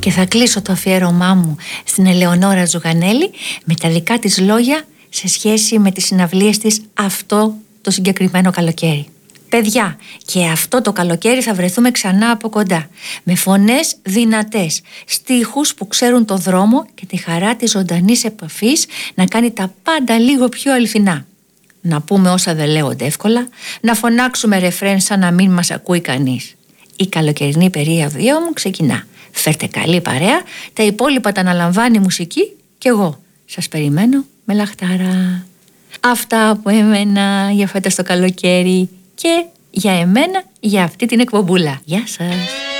Και θα κλείσω το αφιέρωμά μου στην Ελεονόρα Ζουγανέλη με τα δικά της λόγια σε σχέση με τις συναυλίες της αυτό το συγκεκριμένο καλοκαίρι. Παιδιά, και αυτό το καλοκαίρι θα βρεθούμε ξανά από κοντά, με φωνές δυνατές, στίχους που ξέρουν το δρόμο και τη χαρά της ζωντανής επαφής να κάνει τα πάντα λίγο πιο αληθινά. Να πούμε όσα δεν λέγονται εύκολα, να φωνάξουμε ρεφρέν σαν να μην μας ακούει κανείς. Η καλοκαιρινή περίοδο μου ξεκινά. Φέρτε καλή παρέα, τα υπόλοιπα τα αναλαμβάνει η μουσική και εγώ σας περιμένω με λαχτάρα. Αυτά από εμένα για φέτος το καλοκαίρι και για εμένα για αυτή την εκπομπούλα. Γεια σας!